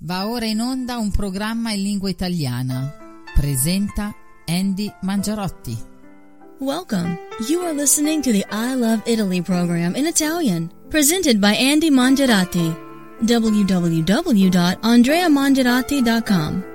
Va ora in onda un programma in lingua italiana. Presenta Andy Mangiarotti. Welcome. You are listening to the I Love Italy program in Italian, presented by Andy Mangiarotti. www.andreamangiarotti.com